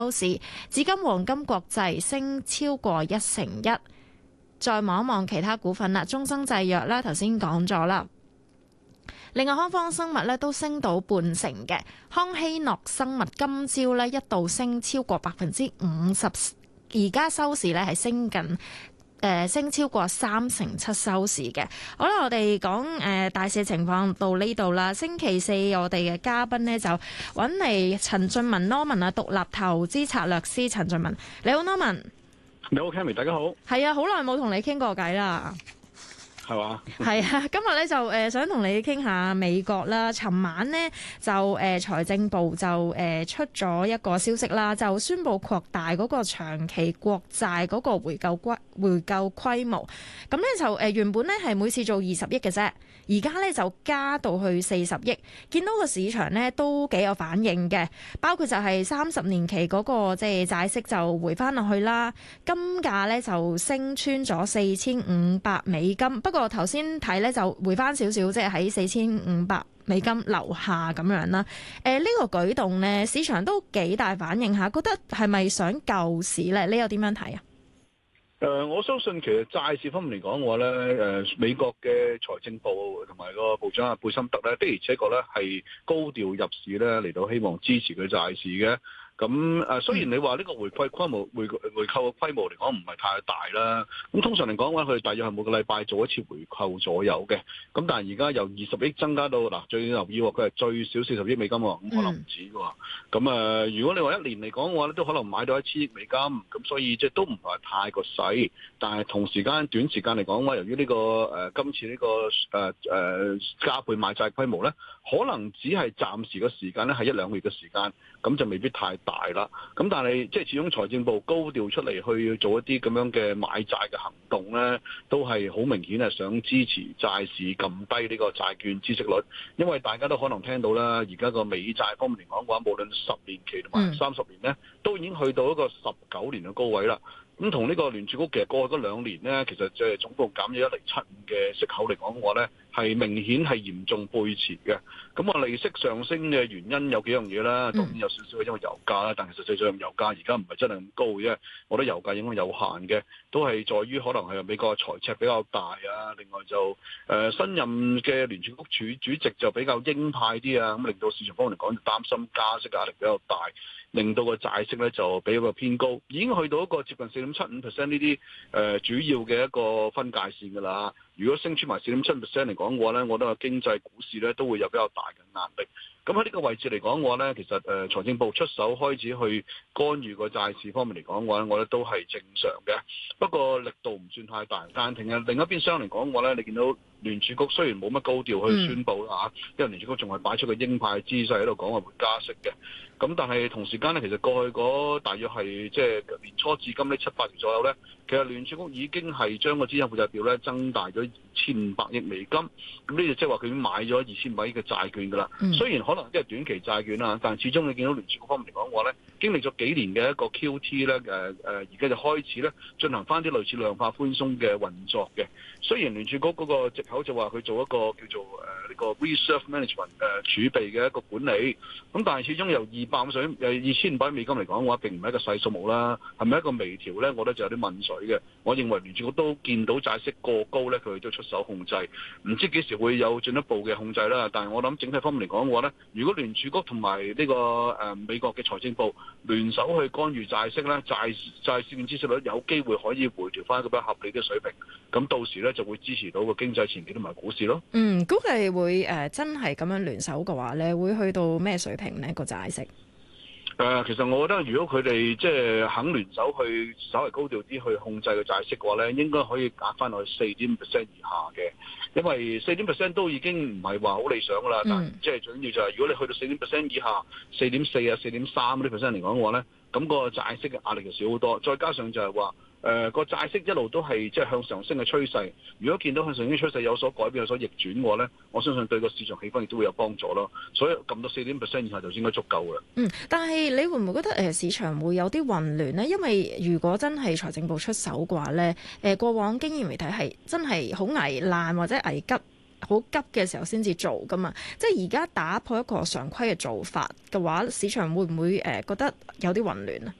收市，紫金黃金國際升超過1成1。再望一望其他股份啦，中生製藥啦，頭先講咗啦。另外康方生物咧都升到半成嘅，康希諾生物今朝咧一度升超過50%，而家收市咧係升超過3成7收市嘅。好啦，我哋講大市情況到呢度啦。星期四我哋嘅嘉賓呢，就揾嚟陳俊文 Norman 啊，獨立投資策略師陳俊文，你好 Norman。 你好 Cammy， 大家好。 係啊，好耐冇同你傾過偈啦。 係嘛？ 係啊，今日咧就想同你傾下美國啦。尋晚呢，就財政部就出咗一個消息啦，就宣布擴大嗰個長期國債嗰個回購規模。咁咧就原本咧係每次做20億嘅啫，而家咧就加到去40億。見到個市場咧都幾有反應嘅，包括就係30年期嗰個即係債息就回翻落去啦，金價咧就升穿咗$4500。不過頭先睇咧就回翻少少，即係喺$4500樓下咁樣啦。呢個舉動咧，市場都幾大反應下，覺得係咪想救市咧？你又點樣睇啊？ 我相信其實債市方面嚟講嘅話咧，美國嘅財政部同埋個部長阿貝森特咧，的而且確咧係高調入市咧，嚟到希望支持佢債市嘅。咁雖然你話呢個回購規模嚟講唔係太大啦，咁通常嚟講嘅話，佢大約係每個禮拜做一次回購左右嘅。咁但係而家由20億增加到嗱，最留意佢係最少40億美金喎，咁可能唔止嘅喎。咁如果你話一年嚟講嘅話咧，都可能買到1000億美金，咁所以即係都唔係太過細。但係同時間短時間嚟講嘅話，由於呢個今次呢個加倍買債規模咧，可能只係暫時嘅時間咧係1-2個月嘅時間，咁就未必太大啦。咁但係即係始終財政部高調出嚟去做一啲咁樣嘅買債嘅行動咧，都係好明顯係想支持債市撳低呢個債券孳息率。因為大家都可能聽到啦，而家個美債方面嚟講嘅話，無論10年期同埋30年咧，都已經去到一個19年嘅高位啦。咁同呢個聯儲局其實過去嗰2年咧，其實即係總共減咗1.75嘅息口嚟講嘅話咧，係明顯係嚴重背馳嘅。咁啊，利息上升嘅原因有幾樣嘢啦，當然有少少係因為油價啦，但係實際上油價而家唔係真係咁高嘅，我覺得油價影響有限嘅，都係在於可能係美國嘅財赤比較大啊，另外就新任嘅聯儲局主席就比較鷹派啲啊，咁令到市場方面嚟講就擔心加息壓力比較大，令到個債息咧就比較偏高，已經去到一個接近4.75% 呢啲主要嘅一個分界線㗎啦。如果升穿埋4.7% 嚟講嘅話咧，我覺得個經濟股市咧都會有比較大嘅壓力。咁喺呢個位置嚟講嘅話咧，其實財政部出手開始去干預個債市方面嚟講嘅話，我覺得都係正常嘅。不過力度唔算太大，但係另一邊廂嚟講嘅話咧，你見到聯儲局雖然冇乜高調去宣佈啦嚇，因為聯儲局仲係擺出個鷹派姿勢喺度講話會加息嘅。咁但係同時間咧，其實過去嗰大約係即係年初至今呢7-8月左右咧，其實聯儲局已經係將個資產負債表咧增大咗2500億美金。咁呢就即係話佢已經買咗2500億嘅債券㗎啦。雖然可能即係短期債券啦，但係始終你見到聯儲局方面嚟講嘅話咧，經歷咗幾年嘅一個 QT 咧，而家就開始咧進行翻啲類似量化寬鬆嘅運作嘅。雖然聯儲局嗰個藉口就話佢做一個叫做呢個 reserve management 儲備嘅一個管理，咁但係始終由2500億美金嚟講嘅話，並唔係一個細數目啦，係咪一個微調咧？我覺得就有啲問水嘅。我認為聯儲局都見到債息過高咧，佢都出手控制，唔知幾時會有進一步嘅控制啦。但係我諗整體方面嚟講嘅話咧，如果聯儲局同埋呢個美國嘅財政部聯手去干預債息咧，債券孳息率有機會可以回調翻一個比較合理嘅水平，咁到時咧就會支持到個經濟前景同埋股市咯。 估計會真係咁樣聯手嘅話咧，會去到咩水平呢個債息？ 其實我覺得如果佢哋即係肯聯手去稍微高調啲去控制個債息嘅話咧，應該可以壓翻落去4.5% 以下嘅，因為4.5% 都已經唔係話好理想噶啦。但係即係最緊要就係如果你去到4.5% 以下，4.4%啊、4.3%啲 percent 嚟講嘅話咧，咁個債息嘅壓力就少好多。再加上就係話個債息一路都係即係向上升嘅趨勢。如果見到向上升嘅趨勢有所改變、有所逆轉嘅話咧，我相信對個市場氣氛亦都會有幫助咯。所以撳到4.5% 以下就應該足夠嘅。 但係你會唔會覺得市場會有啲混亂呢？因為如果真係財政部出手嘅話咧，過往經驗嚟睇係真係好危難或者危急， 好急嘅時候先至做噶嘛。即係而家打破一個常規嘅做法嘅話，市場會唔會覺得有啲混亂啊？